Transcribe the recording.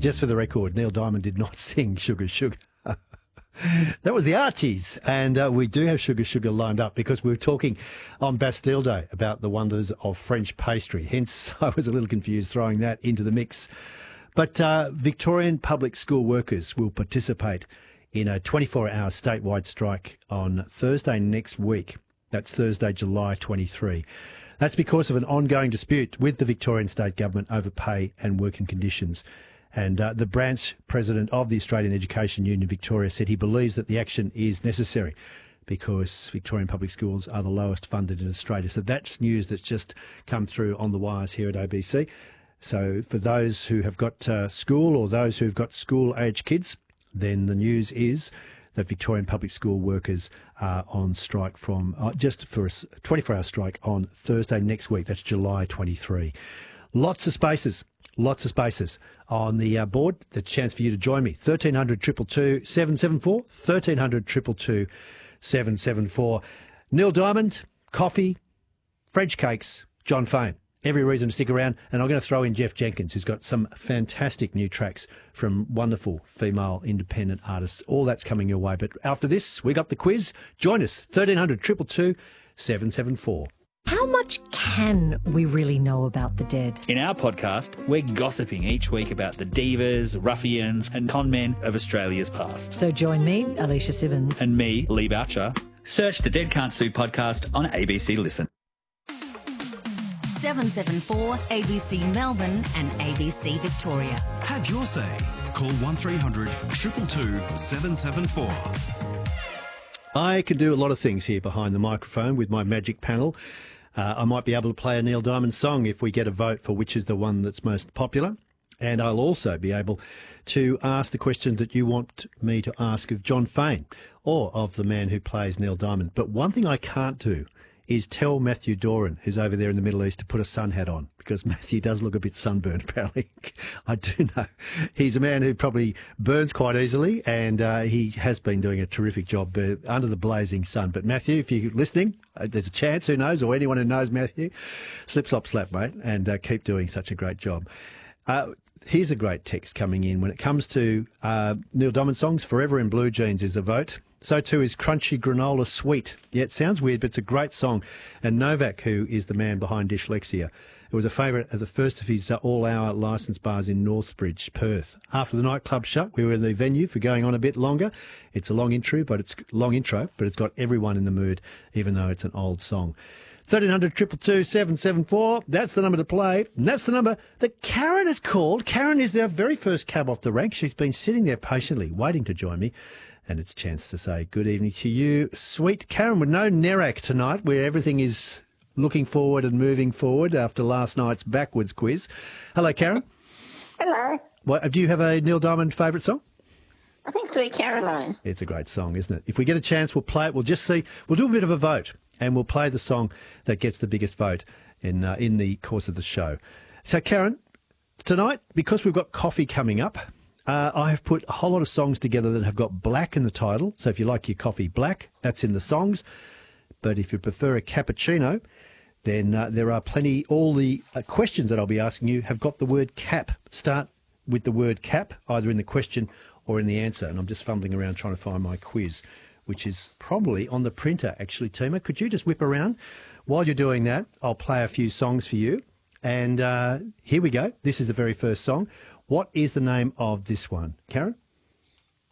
Just for the record, Neil Diamond did not sing Sugar Sugar. That was the Archies, and we do have Sugar Sugar lined up because we were talking on Bastille Day about the wonders of French pastry. Hence, I was a little confused throwing that into the mix. But Victorian public school workers will participate in a 24-hour statewide strike on Thursday next week. That's Thursday, July 23. That's because of an ongoing dispute with the Victorian state government over pay and working conditions. And the branch president of the Australian Education Union Victoria said he believes that the action is necessary because Victorian public schools are the lowest funded in Australia. So that's news that's just come through on the wires here at ABC. So for those who have got school or those who've got school-age kids, then the news is that Victorian public school workers are on strike from just for a 24-hour strike on Thursday next week. That's July 23. Lots of spaces on the board. The chance for you to join me. 1300 222 774. 1300 222 774. Neil Diamond, coffee, French cakes, John Fane. Every reason to stick around. And I'm going to throw in Jeff Jenkins, who's got some fantastic new tracks from wonderful female independent artists. All that's coming your way. But after this, we got the quiz. Join us. 1300 222 774. How much can we really know about the dead? In our podcast, we're gossiping each week about the divas, ruffians and con men of Australia's past. So join me, Alicia Simmons. And me, Lee Boucher. Search the Dead Can't Sue podcast on ABC Listen. 774 ABC Melbourne and ABC Victoria. Have your say. Call 1300 222 774. I can do a lot of things here behind the microphone with my magic panel. I might be able to play a Neil Diamond song if we get a vote for which is the one that's most popular. And I'll also be able to ask the question that you want me to ask of John Fane or of the man who plays Neil Diamond. But one thing I can't do is tell Matthew Doran, who's over there in the Middle East, to put a sun hat on, because Matthew does look a bit sunburned, apparently. I do know. He's a man who probably burns quite easily, and he has been doing a terrific job under the blazing sun. But Matthew, if you're listening, there's a chance, who knows, or anyone who knows Matthew, slip, slop, slap, mate, and keep doing such a great job. Here's a great text coming in. When it comes to Neil Diamond songs, Forever in Blue Jeans is a vote. So too is Crunchy Granola Sweet. Yeah, it sounds weird, but it's a great song. And Novak, who is the man behind Dyslexia, it was a favourite at the first of his all-hour licence bars in Northbridge, Perth. After the nightclub shut, we were in the venue for going on a bit longer. It's a long intro, but it's got everyone in the mood, even though it's an old song. 1300 222 774. That's the number to play. And that's the number that Karen has called. Karen is our very first cab off the rank. She's been sitting there patiently waiting to join me. And it's a chance to say good evening to you, sweet Karen, with no Nerak tonight, where everything is looking forward and moving forward after last night's backwards quiz. Hello, Karen. Hello. Do you have a Neil Diamond favourite song? I think Sweet Caroline. It's a great song, isn't it? If we get a chance, we'll play it. We'll just see. We'll do a bit of a vote, and we'll play the song that gets the biggest vote in the course of the show. So, Karen, tonight, because we've got coffee coming up, I have put a whole lot of songs together that have got black in the title. So if you like your coffee black, that's in the songs. But if you prefer a cappuccino, then there are plenty. All the questions that I'll be asking you have got the word cap. Start with the word cap, either in the question or in the answer. And I'm just fumbling around trying to find my quiz, which is probably on the printer, actually, Tima. Could you just whip around? While you're doing that, I'll play a few songs for you. And here we go. This is the very first song. What is the name of this one, Karen?